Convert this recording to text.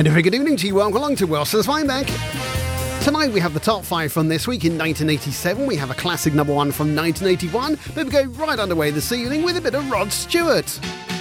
And a very good evening to you. Welcome along to Wilson's Fineback. Tonight we have the top 5 from this week in 1987. We have a classic number 1 from 1981. But we go right underway this evening with a bit of Rod Stewart.